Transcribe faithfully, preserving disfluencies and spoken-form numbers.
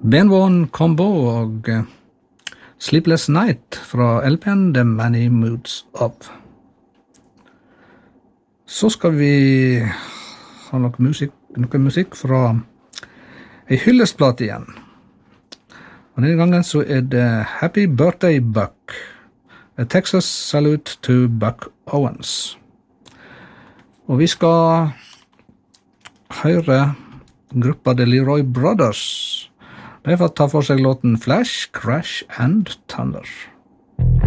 Ben Vaughn Combo og uh, Sleepless Night fra L P-en The Many Moods Of. Så skal vi ha noe musikk, noe musikk fra en hyllestplate igjen. Og denne gangen så er det Happy Birthday Buck, A Texas Salute to Buck Owens. Og vi skal høre gruppa The Leroy Brothers. De får ta for seg låten Flash, Crash and Thunder.